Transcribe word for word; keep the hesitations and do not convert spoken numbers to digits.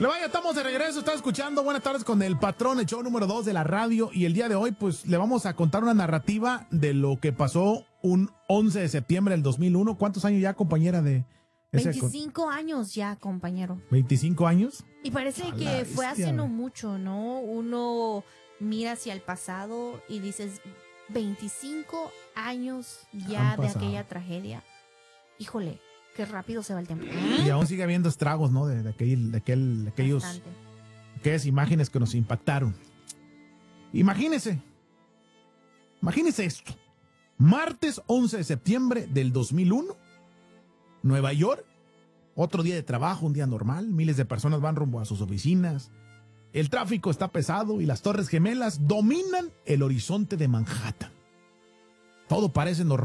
Le vaya, estamos de regreso, está escuchando Buenas tardes con el patrón, el show número dos de la radio, y el día de hoy pues le vamos a contar una narrativa de lo que pasó un once de septiembre del dos mil uno. ¿Cuántos años ya, compañera, de ese veinticinco años ya, compañero. ¿veinticinco años? Y parece A que la fue bestia, hace no güey. mucho, ¿no? Uno mira hacia el pasado y dices, veinticinco años ya Han de pasado. aquella tragedia. Híjole, qué rápido se va el tiempo. Y aún sigue habiendo estragos, ¿no? De, de, aquel, de, aquel, de aquellos, Bastante. aquellas imágenes que nos impactaron. Imagínese, imagínese esto. Martes once de septiembre del dos mil uno, Nueva York, otro día de trabajo, un día normal, miles de personas van rumbo a sus oficinas, el tráfico está pesado y las Torres Gemelas dominan el horizonte de Manhattan. Todo parece normal.